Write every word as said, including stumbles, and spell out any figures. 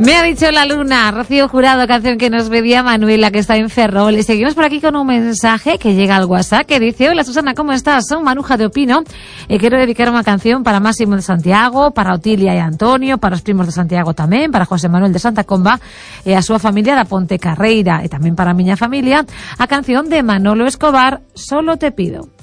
Me ha dicho la luna, Rocío Jurado, canción que nos pedía Manuela, que está en Ferrol. Y seguimos por aquí con un mensaje que llega al WhatsApp que dice: hola Susana, ¿cómo estás? Soy Manuja de Opino y quiero dedicar una canción para Máximo de Santiago, para Otilia y Antonio, para los primos de Santiago también, para José Manuel de Santa Comba y a su familia da Ponte Carreira y también para miña familia, a canción de Manolo Escobar, Solo te pido.